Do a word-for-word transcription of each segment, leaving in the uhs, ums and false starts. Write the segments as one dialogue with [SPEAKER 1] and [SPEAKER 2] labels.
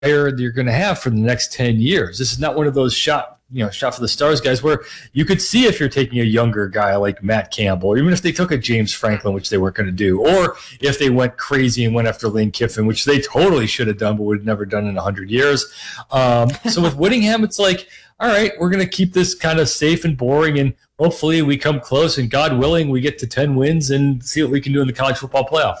[SPEAKER 1] that you're going to have for the next ten years. This is not one of those shot, you know, shot for the stars guys where you could see if you're taking a younger guy like Matt Campbell, or even if they took a James Franklin, which they weren't going to do, or if they went crazy and went after Lane Kiffin, which they totally should have done, but would have never done in a hundred years. Um, so with Whittingham, it's like, all right, we're going to keep this kind of safe and boring, and hopefully we come close, and God willing, we get to ten wins and see what we can do in the college football playoff.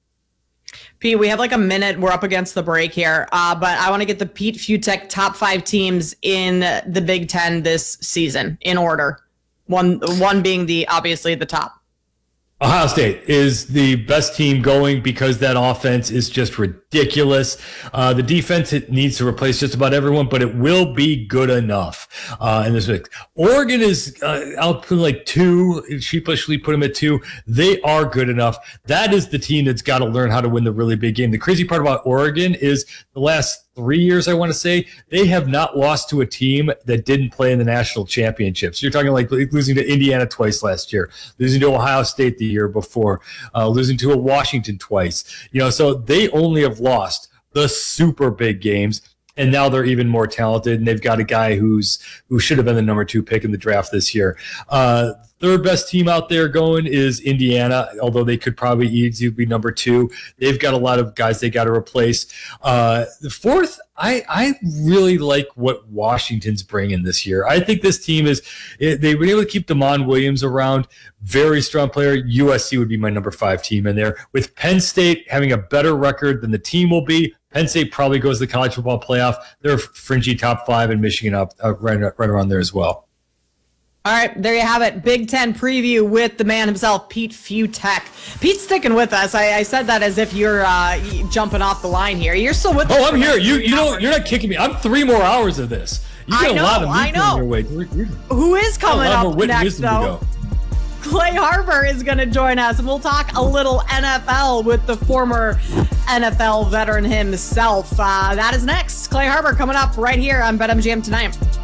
[SPEAKER 2] Pete, we have like a minute. We're up against the break here, uh, but I want to get the Pete Fiutak top five teams in the Big Ten this season in order. One, one being the obviously the top.
[SPEAKER 1] Ohio State is the best team going because that offense is just ridiculous. Uh, the defense, it needs to replace just about everyone, but it will be good enough. Uh, in this mix. Oregon is, uh, I'll put like two, sheepishly put them at two. They are good enough. That is the team that's got to learn how to win the really big game. The crazy part about Oregon is the last three years, I want to say, they have not lost to a team that didn't play in the national championships. You're talking like losing to Indiana twice last year, losing to Ohio State the year before, uh, losing to a Washington twice. You know, so they only have lost the super big games, and now they're even more talented, and they've got a guy who's who should have been the number two pick in the draft this year. Uh, third best team out there going is Indiana, although they could probably easily be number two. They've got a lot of guys they got to replace. Uh, the fourth, I, I really like what Washington's bringing this year. I think this team is, they were able to keep Damon Williams around, very strong player. U S C would be my number five team in there. With Penn State having a better record than the team will be, Penn State probably goes to the college football playoff. They're fringy top five, and Michigan up uh, right, right around there as well.
[SPEAKER 2] All right, there you have it. Big Ten preview with the man himself, Pete Fiutak. Pete's sticking with us. I, I said that as if you're uh, jumping off the line here. You're still with us.
[SPEAKER 1] Oh, I'm here. You you know you're not kicking me. I'm three more hours of this. You got
[SPEAKER 2] I know,
[SPEAKER 1] a lot of
[SPEAKER 2] I know.
[SPEAKER 1] Your way. We're, we're,
[SPEAKER 2] Who is coming up next, though?
[SPEAKER 1] To
[SPEAKER 2] Clay Harbor is going to join us, and we'll talk a little N F L with the former N F L veteran himself. Uh, that is next. Clay Harbor coming up right here on BetMGM Tonight.